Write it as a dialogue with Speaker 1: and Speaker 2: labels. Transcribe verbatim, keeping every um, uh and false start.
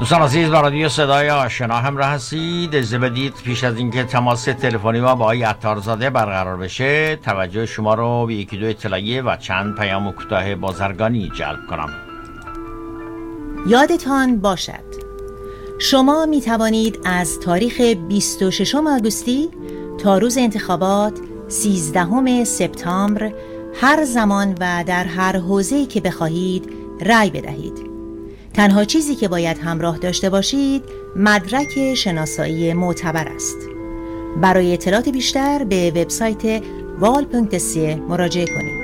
Speaker 1: دوستان عزیز، با رادیو صدای آشنا همراه هستید. اجازه بدید پیش از اینکه تماس تلفنی ما با آقای عطارزاده برقرار بشه توجه شما رو به یکی دو اطلاعیه و چند پیام کوتاه بازرگانی جلب کنم.
Speaker 2: یادتان باشد شما می توانید از تاریخ بیست و ششم آگوستی تا روز انتخابات سیزدهم سپتامبر هر زمان و در هر حوزه‌ای که بخواهید رأی بدهید. تنها چیزی که باید همراه داشته باشید مدرک شناسایی معتبر است. برای اطلاعات بیشتر به وبسایت وال پونکت سی مراجعه کنید.